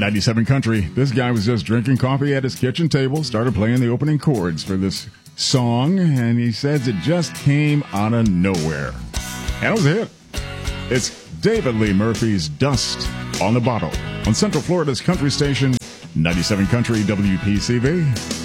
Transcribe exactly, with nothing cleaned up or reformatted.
ninety-seven Country. This guy was just drinking coffee at his kitchen table, started playing the opening chords for this song, and he says it just came out of nowhere. And it was a hit. It's David Lee Murphy's Dust on the Bottle on Central Florida's country station, ninety-seven Country W P C V.